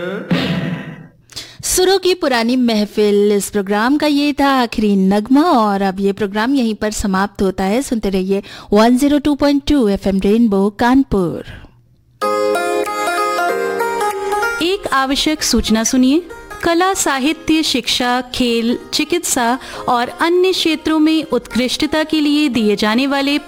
सुरों की पुरानी महफिल, इस प्रोग्राम का ये था आखिरी नगमा और अब ये प्रोग्राम यहीं पर समाप्त होता है। सुनते रहिए 102.2 एफएम रेनबो कानपुर। एक आवश्यक सूचना सुनिए। कला, साहित्य, शिक्षा, खेल, चिकित्सा और अन्य क्षेत्रों में उत्कृष्टता के लिए दिए जाने वाले